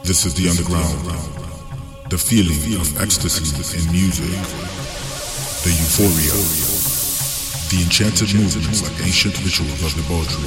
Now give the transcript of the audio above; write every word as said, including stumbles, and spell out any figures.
This is the underground, the feeling of ecstasy in music, the euphoria, the enchanted movements like ancient rituals of debauchery.